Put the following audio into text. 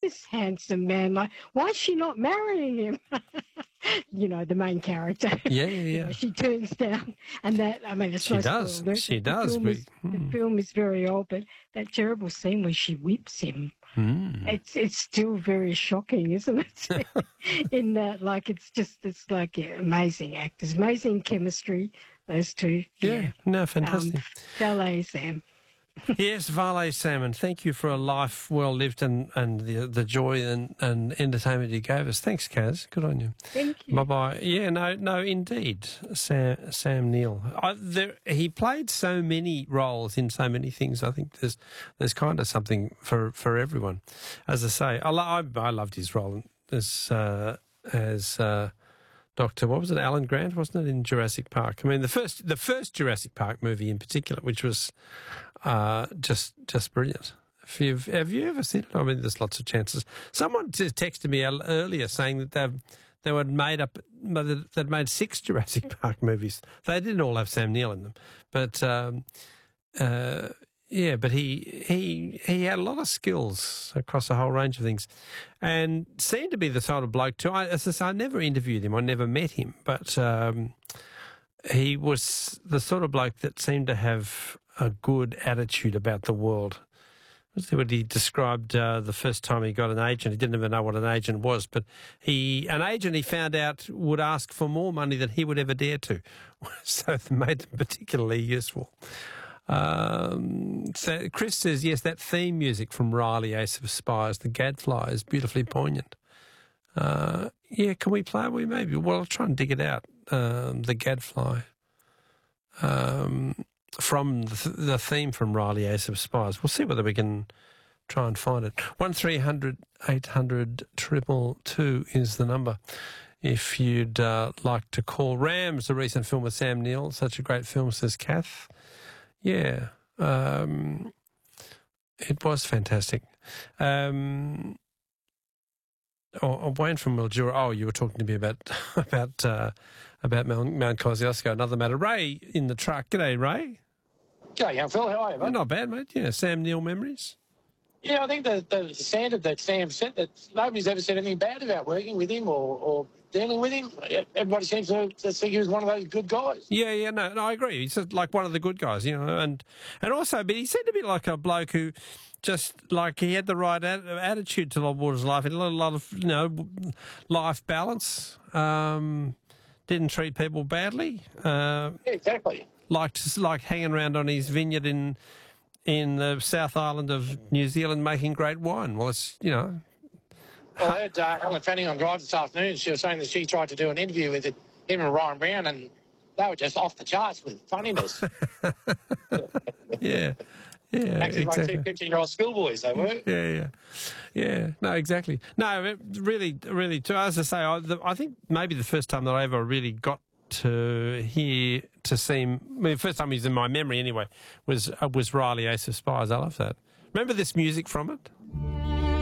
this handsome man. Like, why is she not marrying him? The main character. Yeah. She turns down, and that, I mean, it's She no does. spoiler. She does. The film is very old, but that terrible scene where she whips him, it's still very shocking, isn't it? In that, like, it's amazing actors, amazing chemistry, those two. Yeah, no, fantastic. Valet Sam. Yes, Valet Salmon, thank you for a life well lived and the joy and entertainment you gave us. Thanks, Kaz. Good on you. Thank you. Bye-bye. Yeah, no, indeed, Sam Neill. He played so many roles in so many things. I think there's kind of something for everyone. As I say, I loved his role as Dr. What was it, Alan Grant, wasn't it, in Jurassic Park? I mean, the first Jurassic Park movie in particular, which was just brilliant. Have you ever seen it? I mean, there's lots of chances. Someone just texted me earlier saying that they'd made 6 Jurassic Park movies. They didn't all have Sam Neill in them, but yeah, but he had a lot of skills across a whole range of things, and seemed to be the sort of bloke too. As I say, I never interviewed him, I never met him, but he was the sort of bloke that seemed to have a good attitude about the world. That's what he described the first time he got an agent. He didn't even know what an agent was, but an agent he found out would ask for more money than he would ever dare to, so it made them particularly useful. So Chris says, yes, that theme music from Riley, Ace of Spires, the Gadfly, is beautifully poignant. Yeah, can we play it? Maybe. Well, I'll try and dig it out. The Gadfly. From the theme from Riley, Ace of Spires. We'll see whether we can try and find it. 1300 800 222 is the number. If you'd like to call. Rams, a recent film with Sam Neill. Such a great film, says Kath. Yeah, it was fantastic. Wayne from Mildura. Oh, you were talking to me about Mount Kosciuszko. Another matter. Ray in the truck. G'day, Ray. G'day, young Phil. How are you, mate? Not bad, mate. Yeah, Sam Neill memories. Yeah, I think the standard that Sam set, that nobody's ever said anything bad about working with him or dealing with him. Everybody seems to think he was one of those good guys. Yeah, no, I agree. He's just like one of the good guys, and also, but he seemed to be like a bloke who just, like, he had the right attitude to Lobwater's life. He had a lot of, life balance. Didn't treat people badly. Yeah, exactly. Liked hanging around on his vineyard in the South Island of New Zealand making great wine. Well, it's, Well, I heard Ellen Fanning on Drive this afternoon. She was saying that she tried to do an interview with him and Ryan Brown, and they were just off the charts with funniness. Yeah, actually, exactly. like 15-year-old schoolboys, they were. Yeah. No, exactly. No, really, too. As I say, I think maybe the first time that I ever really got to see him, I mean, the first time he was in my memory anyway, was Riley, Ace of Spires. I love that. Remember this music from it?